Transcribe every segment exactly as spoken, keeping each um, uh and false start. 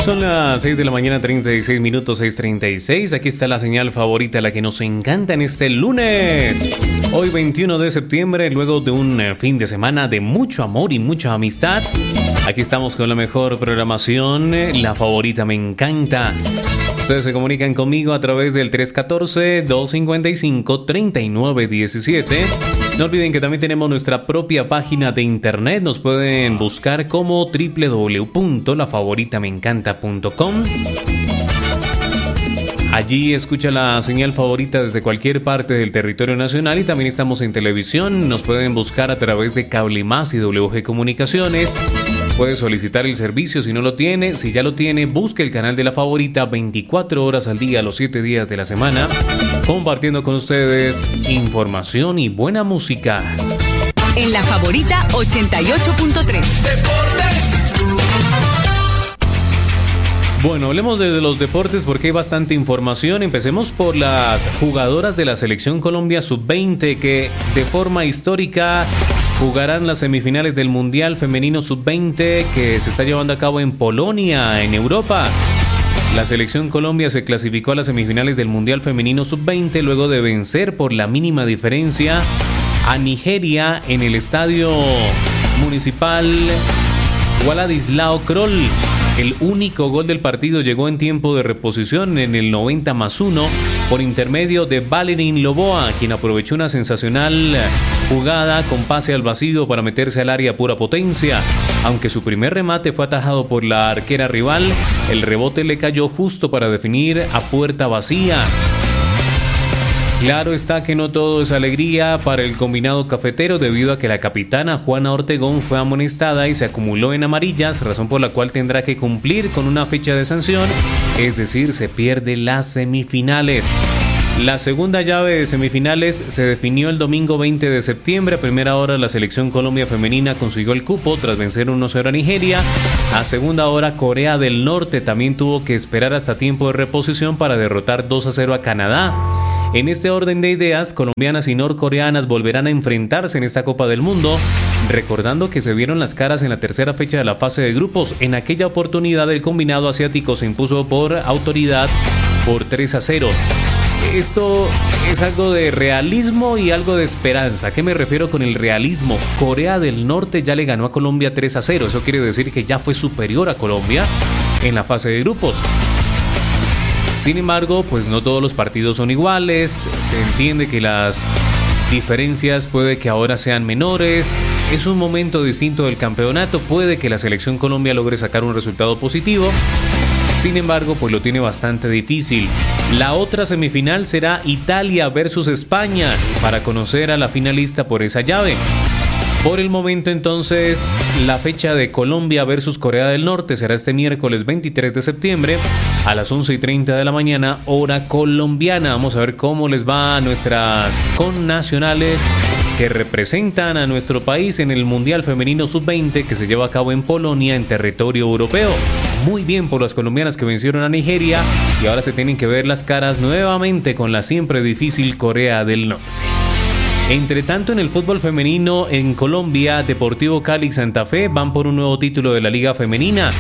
Son las seis de la mañana, treinta y seis minutos, seis treinta y seis. Aquí está la señal favorita, la que nos encanta en este lunes. Hoy veintiuno de septiembre, luego de un fin de semana de mucho amor y mucha amistad. Aquí estamos con la mejor programación, la favorita me encanta. Ustedes se comunican conmigo a través del tres uno cuatro, dos cinco cinco, tres nueve uno siete. No olviden que también tenemos nuestra propia página de internet. Nos pueden buscar como doble u doble u doble u punto la favorita me encanta punto com. Allí escucha la señal favorita desde cualquier parte del territorio nacional y también estamos en televisión. Nos pueden buscar a través de Cable Más y W G Comunicaciones. Puede solicitar el servicio si no lo tiene. Si ya lo tiene, busque el canal de la favorita veinticuatro horas al día, los siete días de la semana, compartiendo con ustedes información y buena música. En la favorita ochenta y ocho punto tres. Deportes. Bueno, hablemos de los deportes porque hay bastante información. Empecemos por las jugadoras de la Selección Colombia sub veinte que de forma histórica jugarán las semifinales del Mundial Femenino sub veinte que se está llevando a cabo en Polonia, en Europa. La Selección Colombia se clasificó a las semifinales del Mundial Femenino sub veinte luego de vencer por la mínima diferencia a Nigeria en el estadio municipal Wladislao Kroll. El único gol del partido llegó en tiempo de reposición en el noventa más uno por intermedio de Valerín Loboa, quien aprovechó una sensacional jugada con pase al vacío para meterse al área a pura potencia. Aunque su primer remate fue atajado por la arquera rival, el rebote le cayó justo para definir a puerta vacía. Claro está que no todo es alegría para el combinado cafetero debido a que la capitana Juana Ortegón fue amonestada y se acumuló en amarillas, razón por la cual tendrá que cumplir con una fecha de sanción, es decir, se pierde las semifinales. La segunda llave de semifinales se definió el domingo veinte de septiembre. A primera hora la Selección Colombia femenina consiguió el cupo tras vencer uno cero a Nigeria. A segunda hora Corea del Norte también tuvo que esperar hasta tiempo de reposición para derrotar dos a cero a Canadá. En este orden de ideas, colombianas y norcoreanas volverán a enfrentarse en esta Copa del Mundo, recordando que se vieron las caras en la tercera fecha de la fase de grupos. En aquella oportunidad el combinado asiático se impuso por autoridad por tres a cero. Esto es algo de realismo y algo de esperanza. ¿A qué me refiero con el realismo? Corea del Norte ya le ganó a Colombia tres a cero. Eso quiere decir que ya fue superior a Colombia en la fase de grupos. Sin embargo, pues no todos los partidos son iguales. Se entiende que las diferencias puede que ahora sean menores. Es un momento distinto del campeonato. Puede que la Selección Colombia logre sacar un resultado positivo. Sin embargo, pues lo tiene bastante difícil. La otra semifinal será Italia versus España para conocer a la finalista por esa llave. Por el momento, entonces, la fecha de Colombia versus Corea del Norte será este miércoles veintitrés de septiembre a las once y treinta de la mañana, hora colombiana. Vamos a ver cómo les va a nuestras connacionales que representan a nuestro país en el Mundial Femenino sub veinte que se lleva a cabo en Polonia, en territorio europeo. Muy bien por las colombianas que vencieron a Nigeria y ahora se tienen que ver las caras nuevamente con la siempre difícil Corea del Norte. Entre tanto, en el fútbol femenino en Colombia, Deportivo Cali y Santa Fe van por un nuevo título de la Liga Femenina.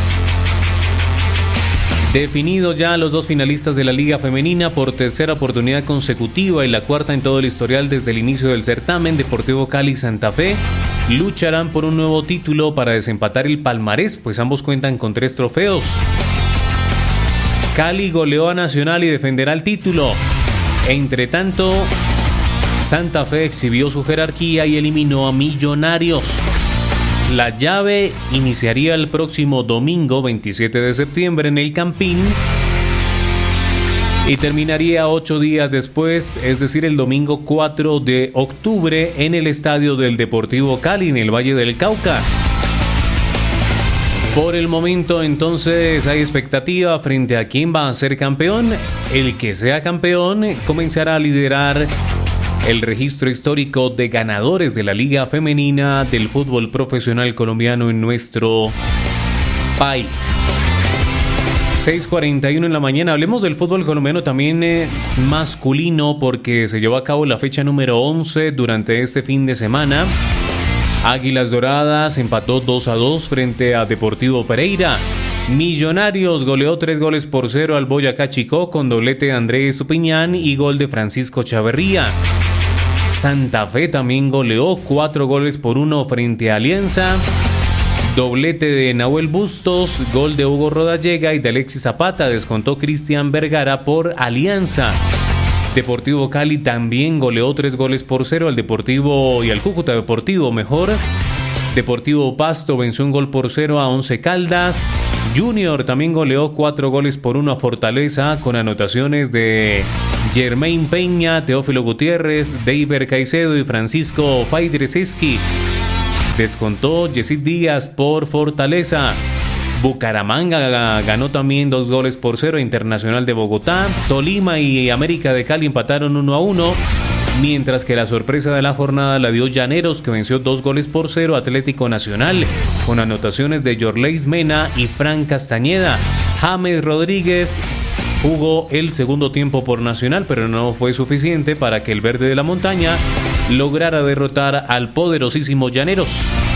Definidos ya los dos finalistas de la Liga Femenina por tercera oportunidad consecutiva y la cuarta en todo el historial desde el inicio del certamen, Deportivo Cali y Santa Fe lucharán por un nuevo título para desempatar el palmarés, pues ambos cuentan con tres trofeos. Cali goleó a Nacional y defenderá el título. Entre tanto, Santa Fe exhibió su jerarquía y eliminó a Millonarios. La llave iniciaría el próximo domingo veintisiete de septiembre en el Campín y terminaría ocho días después, es decir, el domingo cuatro de octubre en el estadio del Deportivo Cali en el Valle del Cauca. Por el momento, entonces, hay expectativa frente a quién va a ser campeón. El que sea campeón comenzará a liderar el registro histórico de ganadores de la Liga Femenina del fútbol profesional colombiano en nuestro país. seis cuarenta y uno en la mañana. Hablemos del fútbol colombiano también eh, masculino porque se llevó a cabo la fecha número once durante este fin de semana. Águilas Doradas empató dos a dos frente a Deportivo Pereira. Millonarios goleó tres goles por cero al Boyacá Chicó con doblete de Andrés Supiñán y gol de Francisco Chaverría. Santa Fe también goleó cuatro goles por uno frente a Alianza. Doblete de Nahuel Bustos, gol de Hugo Rodallega y de Alexis Zapata, descontó Cristian Vergara por Alianza. Deportivo Cali también goleó tres goles por cero al Deportivo y al Cúcuta Deportivo mejor. Deportivo Pasto venció un gol por cero a Once Caldas. Junior también goleó cuatro goles por uno a Fortaleza con anotaciones de Germain Peña, Teófilo Gutiérrez, Deiber Caicedo y Francisco Faidreseski. Descontó Yesid Díaz por Fortaleza. Bucaramanga ganó también dos goles por cero a Internacional de Bogotá. Tolima y América de Cali empataron uno a uno. Mientras que la sorpresa de la jornada la dio Llaneros, que venció dos goles por cero a Atlético Nacional, con anotaciones de Yorleis Mena y Fran Castañeda. James Rodríguez jugó el segundo tiempo por Nacional, pero no fue suficiente para que el verde de la montaña lograra derrotar al poderosísimo Llaneros.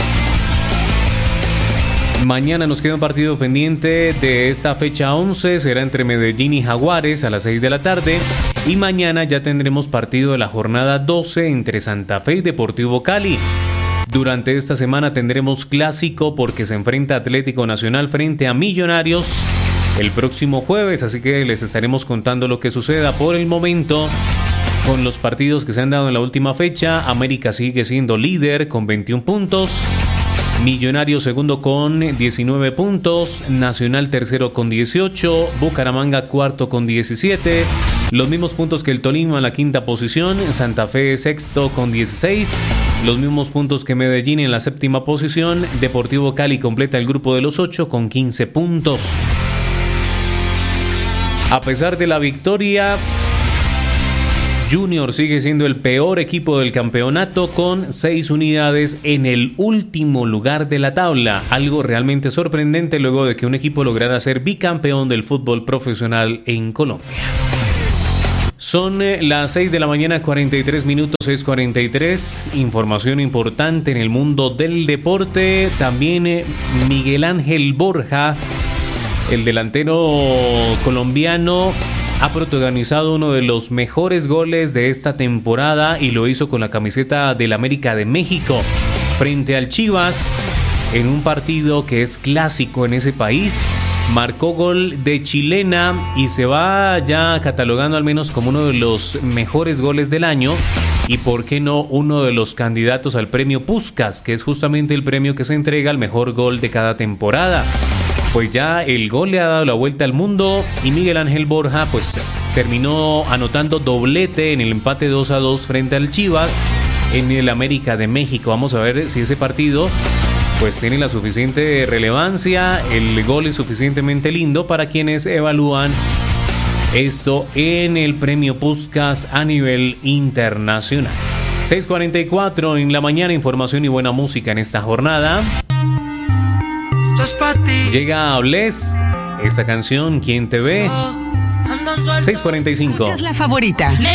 Mañana nos queda un partido pendiente de esta fecha once, será entre Medellín y Jaguares a las seis de la tarde. Y mañana ya tendremos partido de la jornada doce entre Santa Fe y Deportivo Cali. Durante esta semana tendremos clásico porque se enfrenta Atlético Nacional frente a Millonarios el próximo jueves, así que les estaremos contando lo que suceda. Por el momento, con los partidos que se han dado en la última fecha, América sigue siendo líder con veintiún puntos. Millonarios segundo con diecinueve puntos, Nacional tercero con dieciocho, Bucaramanga cuarto con diecisiete, los mismos puntos que el Tolima en la quinta posición, Santa Fe sexto con dieciséis, los mismos puntos que Medellín en la séptima posición, Deportivo Cali completa el grupo de los ocho con quince puntos. A pesar de la victoria, Junior sigue siendo el peor equipo del campeonato con seis unidades en el último lugar de la tabla. Algo realmente sorprendente luego de que un equipo lograra ser bicampeón del fútbol profesional en Colombia. Son las seis de la mañana, cuarenta y tres minutos, seis cuarenta y tres. Información importante en el mundo del deporte. También Miguel Ángel Borja, el delantero colombiano, ha protagonizado uno de los mejores goles de esta temporada y lo hizo con la camiseta del América de México frente al Chivas en un partido que es clásico en ese país. Marcó gol de chilena y se va ya catalogando al menos como uno de los mejores goles del año y por qué no uno de los candidatos al premio Puskás, que es justamente el premio que se entrega al mejor gol de cada temporada. Pues ya el gol le ha dado la vuelta al mundo y Miguel Ángel Borja pues terminó anotando doblete en el empate dos a dos frente al Chivas en el América de México. Vamos a ver si ese partido pues tiene la suficiente relevancia, el gol es suficientemente lindo para quienes evalúan esto en el premio Puskás a nivel internacional. seis cuarenta y cuatro en la mañana, información y buena música en esta jornada. Llega a Bless, esta canción, ¿Quién te ve? seis cuarenta y cinco. Es la favorita.